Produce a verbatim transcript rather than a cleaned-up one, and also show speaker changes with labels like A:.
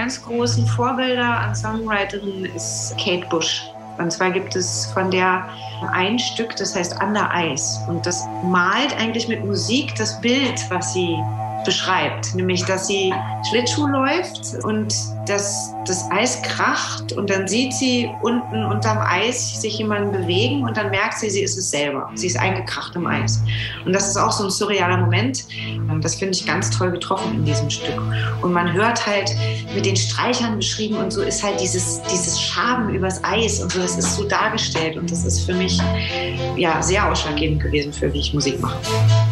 A: ganz großen Vorbilder an Songwriterinnen ist Kate Bush. Und zwar gibt es von der ein Stück, das heißt Under Ice. Und das malt eigentlich mit Musik das Bild, was sie beschreibt. Nämlich, dass sie Schlittschuh läuft und dass das Eis kracht und dann sieht sie unten unterm Eis sich jemanden bewegen und dann merkt sie, sie ist es selber. Sie ist eingekracht im Eis. Und das ist auch so ein surrealer Moment. Das finde ich ganz toll getroffen in diesem Stück. Und man hört halt mit den Streichern beschrieben und so ist halt dieses, dieses Schaben übers Eis und so, das ist so dargestellt und das ist für mich ja sehr ausschlaggebend gewesen für, wie ich Musik mache.